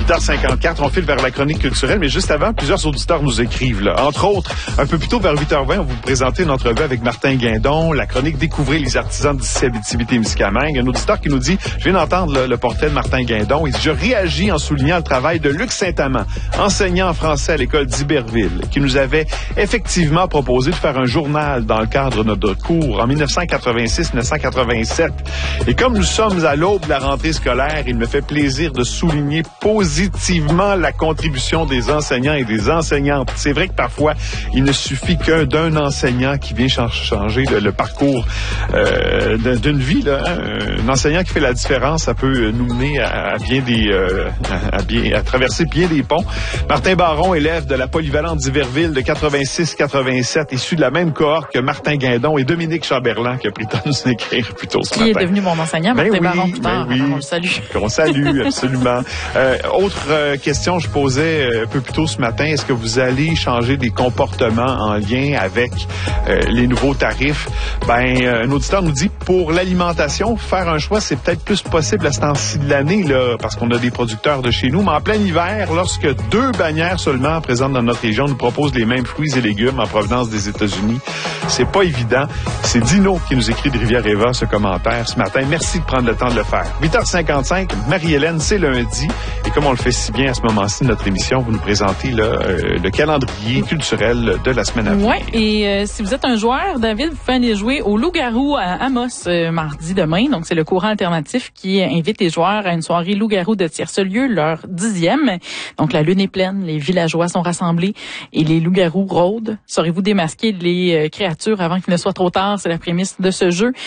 8h54, on file vers la chronique culturelle, mais juste avant, plusieurs auditeurs nous écrivent. Là. Entre autres, un peu plus tôt vers 8h20, on vous présenter une entrevue avec Martin Guindon, la chronique Découvrir les artisans d'ici Abitibi-Témiscamingue. Un auditeur qui nous dit, je viens d'entendre le portrait de Martin Guindon, il dit, je réagis en soulignant le travail de Luc Saint-Amand, enseignant en français à l'école d'Iberville, qui nous avait effectivement proposé de faire un journal dans le cadre de notre cours en 1986-1987. Et comme nous sommes à l'aube de la rentrée scolaire, il me fait plaisir de souligner positivement la contribution des enseignants et des enseignantes. C'est vrai que parfois, il ne suffit d'un enseignant qui vient changer le parcours d'une vie. Là, hein. Un enseignant qui fait la différence, ça peut nous mener à traverser bien des ponts. Martin Baron, élève de la polyvalente d'Iberville de 86-87, issu de la même cohorte que Martin Guindon et Dominique Chamberlain, qui a pris le temps de nous écrire plus tôt ce matin. Qui est devenu mon enseignant, Martin Baron, plus tard. Oui. On le salue. On salue, absolument. Autre question, je posais un peu plus tôt ce matin, est-ce que vous allez changer des comportements en lien avec les nouveaux tarifs? Un auditeur nous dit, pour l'alimentation, faire un choix, c'est peut-être plus possible à ce temps-ci de l'année, là, parce qu'on a des producteurs de chez nous, mais en plein hiver, lorsque 2 bannières seulement présentes dans notre région nous proposent les mêmes fruits et légumes en provenance des États-Unis, c'est pas évident. C'est Dino qui nous écrit de Rivière-Éva ce commentaire ce matin. Merci de prendre le temps de le faire. 8h55, Marie-Hélène, c'est lundi. Et comme on le fait si bien à ce moment-ci de notre émission, vous nous présentez le calendrier culturel de la semaine à venir. Oui, et si vous êtes un joueur, David, vous pouvez aller jouer au Loup-Garou à Amos mardi demain. Donc, c'est le courant alternatif qui invite les joueurs à une soirée Loup-Garou de Tiercelieu, leur 10e. Donc, la lune est pleine, les villageois sont rassemblés et les loups-garous rôdent. Saurez-vous démasquer les créatures avant qu'il ne soit trop tard? C'est la prémisse de ce jeu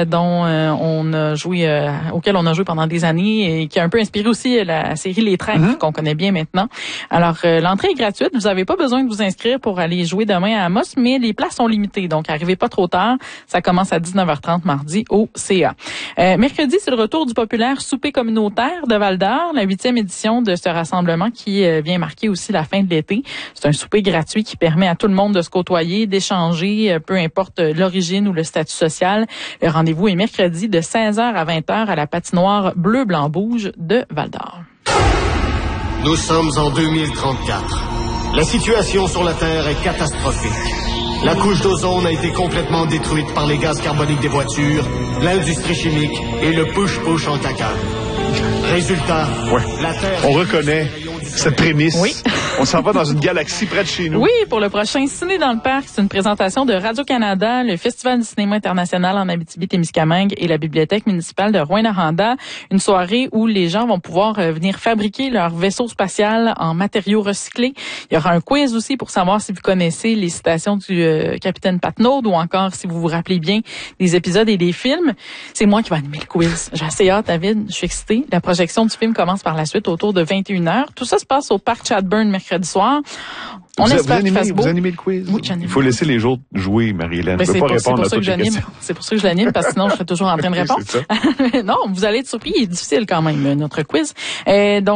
auquel on a joué pendant des années et qui a un peu inspiré aussi la série Les Traîtres qu'on connaît bien maintenant. Alors, l'entrée est gratuite. Vous n'avez pas besoin de vous inscrire pour aller jouer demain à Amos, mais les places sont limitées. Donc, arrivez pas trop tard. Ça commence à 19h30 mardi au CA. Mercredi, c'est le retour du populaire souper communautaire de Val-d'Or, la 8e édition de ce rassemblement qui vient marquer aussi la fin de l'été. C'est un souper gratuit qui permet à tout le monde de se côtoyer, d'échanger, peu importe l'origine ou le statut social. Le rendez-vous est mercredi de 16h à 20h à la patinoire bleu-blanc-rouge de Val-d'Or. Nous sommes en 2034. La situation sur la Terre est catastrophique. La couche d'ozone a été complètement détruite par les gaz carboniques des voitures, l'industrie chimique et le push-push en caca. Résultat, la Terre... On reconnaît cette prémisse. Oui. On s'en va dans une galaxie près de chez nous. Oui, pour le prochain Ciné dans le Parc, c'est une présentation de Radio-Canada, le Festival du cinéma international en Abitibi-Témiscamingue et la Bibliothèque municipale de Rouyn-Noranda. Une soirée où les gens vont pouvoir venir fabriquer leur vaisseau spatial en matériaux recyclés. Il y aura un quiz aussi pour savoir si vous connaissez les citations du capitaine Patnaud ou encore si vous vous rappelez bien des épisodes et des films. C'est moi qui vais animer le quiz. J'ai assez hâte, David. Je suis excitée. La projection du film commence par la suite autour de 21h. Tout ça se passe au Parc Chadburn mercredi soir. On espère qu'il fasse beau. Vous animez le quiz? Oui, j'anime. Il faut laisser les autres jouer, Marie-Hélène. Mais je peux pas répondre à toutes les questions. C'est pour ça que je l'anime, parce que sinon je serais toujours en train de répondre. C'est ça. Non, vous allez être surpris. Il est difficile quand même, notre quiz. Donc,